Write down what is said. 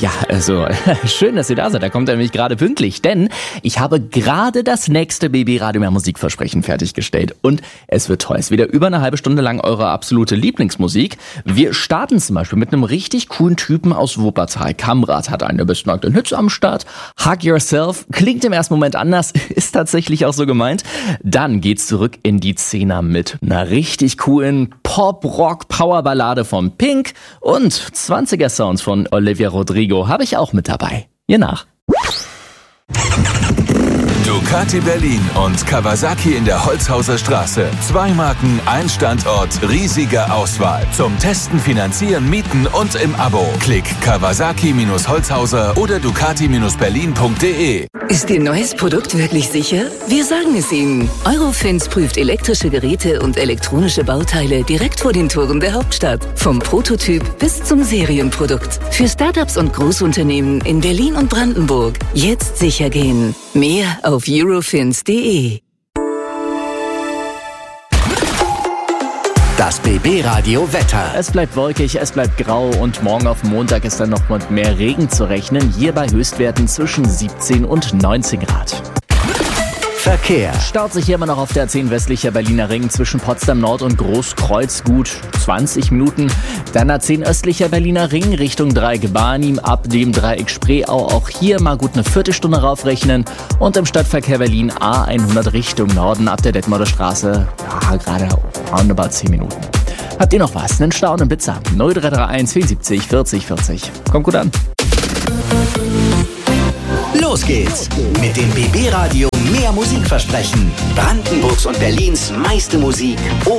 Ja, also schön, dass ihr da seid. Da kommt er nämlich gerade pünktlich, denn ich habe gerade das nächste BB Radio Mehr Musikversprechen fertiggestellt und es wird toll. Es ist wieder über eine halbe Stunde lang eure absolute Lieblingsmusik. Wir starten zum Beispiel mit einem richtig coolen Typen aus Wuppertal. Kamrat hat einen der besten aktuellen Hits am Start. Hug Yourself klingt im ersten Moment anders, ist tatsächlich auch so gemeint. Dann geht's zurück in die Zehner mit einer richtig coolen Pop-Rock-Power-Ballade von Pink und 20er-Sounds von Olivia Rodrigo habe ich auch mit dabei. Hier nach. Ducati Berlin und Kawasaki in der Holzhauser Straße. 2 Marken, ein Standort, riesige Auswahl. Zum Testen, Finanzieren, Mieten und im Abo. Klick Kawasaki-Holzhauser oder Ducati-Berlin.de. Ist Ihr neues Produkt wirklich sicher? Wir sagen es Ihnen. Eurofins prüft elektrische Geräte und elektronische Bauteile direkt vor den Toren der Hauptstadt. Vom Prototyp bis zum Serienprodukt. Für Startups und Großunternehmen in Berlin und Brandenburg. Jetzt sicher gehen. Mehr auf eurofins.de. Das BB Radio Wetter. Es bleibt wolkig, es bleibt grau und morgen auf Montag ist dann noch mit mehr Regen zu rechnen. Hier bei Höchstwerten zwischen 17 und 19 Grad. Verkehr. Staut sich hier immer noch auf der A10 westlicher Berliner Ring zwischen Potsdam Nord und Großkreuz gut 20 Minuten. Dann A10 östlicher Berliner Ring Richtung Dreieck Barnim ab dem Dreieck Spreeau. Auch hier mal gut eine Viertelstunde raufrechnen. Und im Stadtverkehr Berlin A100 Richtung Norden ab der Detmolder Straße. Ja, gerade roundabout 10 Minuten. Habt ihr noch was? Einen Stau und einen Blitzer? 0331 74 40 40. Kommt gut an. Los geht's mit dem BB Radio Mehr Musikversprechen. Brandenburgs und Berlins meiste Musik